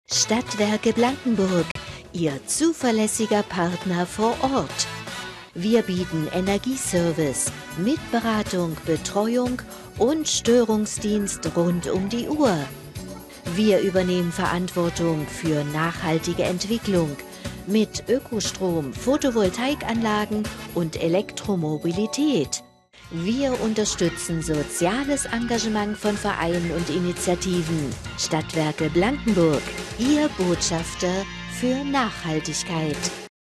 Stadtwerke Blankenburg, Ihr zuverlässiger Partner vor Ort. Wir bieten Energieservice mit Beratung, Betreuung und Störungsdienst rund um die Uhr. Wir übernehmen Verantwortung für nachhaltige Entwicklung mit Ökostrom, Photovoltaikanlagen und Elektromobilität. Wir unterstützen soziales Engagement von Vereinen und Initiativen. Stadtwerke Blankenburg, Ihr Botschafter für Nachhaltigkeit.